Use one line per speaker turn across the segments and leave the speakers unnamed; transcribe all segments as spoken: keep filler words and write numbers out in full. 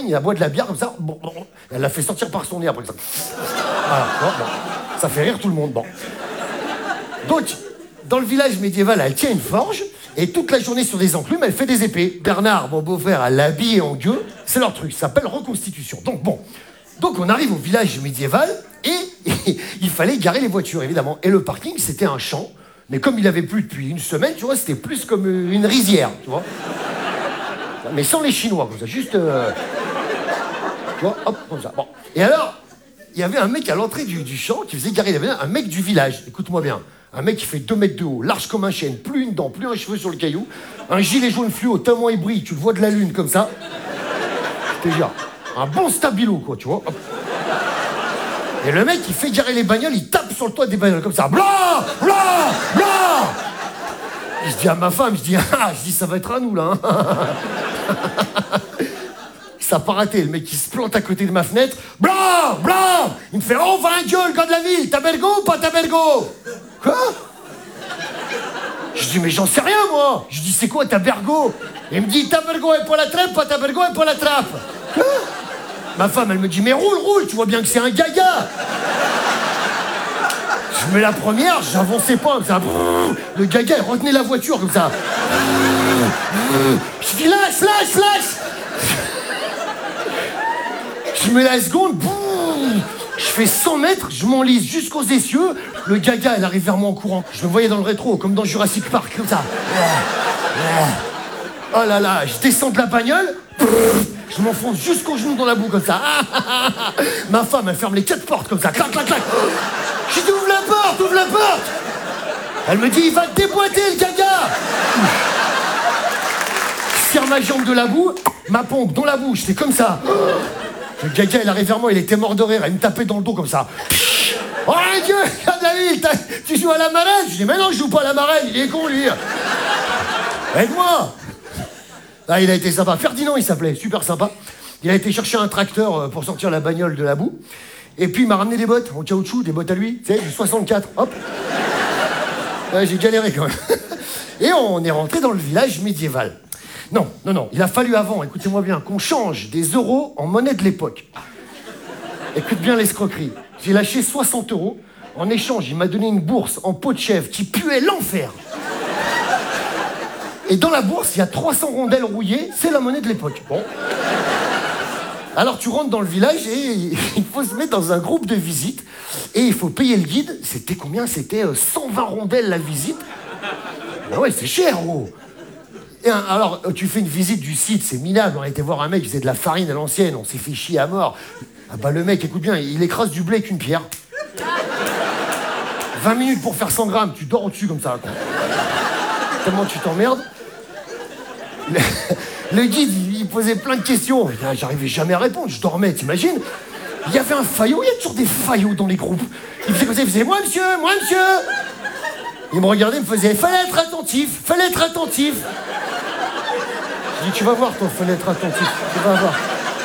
il a boit de la bière comme ça. Bon, bon, elle l'a fait sortir par son nez après ça. Voilà, bon, bon. Ça fait rire tout le monde. Bon. Donc, dans le village médiéval, elle tient une forge, et toute la journée sur des enclumes, elle fait des épées. Bernard, mon beau-frère, elle l'a habillé en gueux. C'est leur truc, ça s'appelle reconstitution. Donc bon, donc on arrive au village médiéval, et, et il fallait garer les voitures, évidemment. Et le parking, c'était un champ, mais comme il avait plu depuis une semaine, tu vois, c'était plus comme une rizière, tu vois. Mais sans les Chinois, comme ça, juste... Euh, tu vois, hop, comme ça. Bon. Et alors, il y avait un mec à l'entrée du, du champ qui faisait garer, il y avait un mec du village, écoute-moi bien. Un mec qui fait deux mètres de haut, large comme un chêne, plus une dent, plus un cheveu sur le caillou, un gilet jaune fluo, tellement il brille, tu le vois de la lune comme ça. Je te jure, un bon stabilo, quoi, tu vois. Hop. Et le mec, il fait garer les bagnoles, il tape sur le toit des bagnoles comme ça. Blah, blah, blah. Je dis à ma femme, je dis, ah, je dis, ça va être à nous, là. Hein. Ça n'a pas raté, le mec, il se plante à côté de ma fenêtre. Blah, blah. Il me fait, oh, va un dieu, le gars de la ville, t'as Bergo ou pas t'as Bergo? Quoi? Je dis, mais j'en sais rien, moi. Je dis, c'est quoi, ta Bergo? Il me dit, ta Bergo est pour la trappe, pas ta Bergo est pour la trappe. Quoi? Ma femme, elle me dit, mais roule, roule, tu vois bien que c'est un gaga. Je mets la première, j'avançais pas, comme ça. Le gaga, il retenait la voiture, comme ça. Je dis, lâche, lâche, lâche. Je mets la seconde, je fais cent mètres, je m'enlise jusqu'aux essieux. Le gaga, elle arrive vers moi en courant. Je me voyais dans le rétro, comme dans Jurassic Park, comme ça. Oh là là, je descends de la bagnole, je m'enfonce jusqu'aux genoux dans la boue, comme ça. Ma femme, elle ferme les quatre portes, comme ça. Clac, clac, clac. Je dis, ouvre la porte, ouvre la porte. Elle me dit, il va te déboîter, le gaga. Je tire ma jambe de la boue, ma pompe dans la bouche, c'est comme ça. Le gaga, il arrive vers moi, il était mort de rire, il me tapait dans le dos comme ça. Oh mon Dieu, gars de la ville, tu joues à la marraine? Je dis, mais non, je joue pas à la marraine, il est con, lui. Aide-moi. Là, il a été sympa. Ferdinand, il s'appelait, super sympa. Il a été chercher un tracteur pour sortir la bagnole de la boue. Et puis, il m'a ramené des bottes en caoutchouc, des bottes à lui, tu sais, du soixante-quatre, hop. Ouais, j'ai galéré quand même. Et on est rentré dans le village médiéval. Non, non, non, il a fallu avant, écoutez-moi bien, qu'on change des euros en monnaie de l'époque. Écoute bien l'escroquerie. J'ai lâché soixante euros. En échange, il m'a donné une bourse en peau de chèvre qui puait l'enfer. Et dans la bourse, il y a trois cents rondelles rouillées, c'est la monnaie de l'époque. Bon. Alors tu rentres dans le village et il faut se mettre dans un groupe de visite et il faut payer le guide. C'était combien? C'était cent vingt rondelles la visite. Ben ouais, c'est cher, gros. Et alors, tu fais une visite du site, c'est minable. On a été voir un mec qui faisait de la farine à l'ancienne, on s'est fait chier à mort. Ah bah le mec, écoute bien, il écrase du blé avec une pierre. vingt minutes pour faire cent grammes, tu dors au-dessus comme ça. Quoi. Tellement tu t'emmerdes. Le, le guide, il, il posait plein de questions. J'arrivais jamais à répondre, je dormais, t'imagines? Il y avait un faillot, il y a toujours des faillots dans les groupes. Il faisait comme ça, il faisait « Moi, monsieur, moi, monsieur !» Il me regardait, il me faisait « Fallait être attentif, fallait être attentif !» Je dis, tu vas voir, toi, fallait être attentif. Tu vas voir.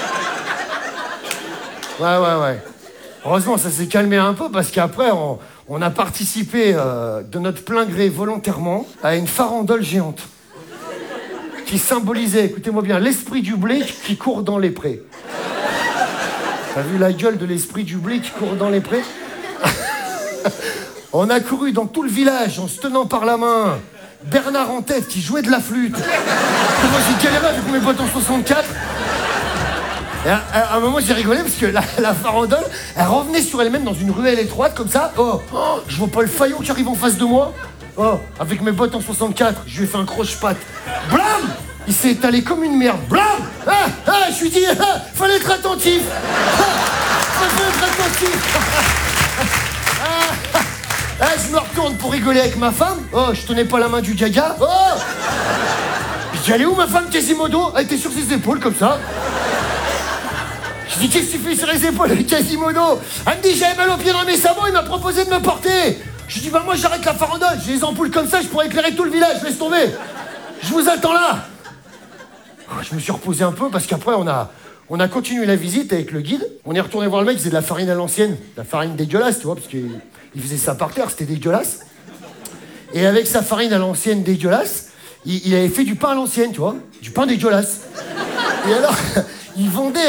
Ouais, ouais, ouais. Heureusement, ça s'est calmé un peu parce qu'après, on, on a participé euh, de notre plein gré volontairement à une farandole géante qui symbolisait, écoutez-moi bien, l'esprit du blé qui court dans les prés. T'as vu la gueule de l'esprit du blé qui court dans les prés? On a couru dans tout le village en se tenant par la main. Bernard en tête qui jouait de la flûte. Moi j'ai galéré avec mes bottes en soixante-quatre. Et à, à un moment j'ai rigolé parce que la, la farandole, elle revenait sur elle-même dans une ruelle étroite comme ça. Oh, oh, je vois pas le faillot qui arrive en face de moi. Oh, avec mes bottes en soixante-quatre, je lui ai fait un croche-patte. Blam! Il s'est étalé comme une merde. Blam! Ah, ah, je lui ai dit, ah, fallait être attentif. Ah, fallait être attentif. Ah, ah, je me retourne pour rigoler avec ma femme. Oh, je tenais pas la main du gaga. Oh! Je dis, elle est où ma femme Quasimodo? Elle était sur ses épaules comme ça. Je dis, qu'est-ce que tu fais sur les épaules de Quasimodo? Elle me dit, j'avais mal aux pieds dans mes sabots, il m'a proposé de me porter. Je dis, bah moi j'arrête la farandole, j'ai les ampoules comme ça, je pourrais éclairer tout le village, laisse tomber. Je vous attends là. Je me suis reposé un peu parce qu'après on a, on a continué la visite avec le guide. On est retourné voir le mec, il faisait de la farine à l'ancienne, de la farine dégueulasse, tu vois, parce qu'il il faisait ça par terre, c'était dégueulasse. Et avec sa farine à l'ancienne dégueulasse, il, il avait fait du pain à l'ancienne, tu vois, du pain dégueulasse. Et alors, il vendait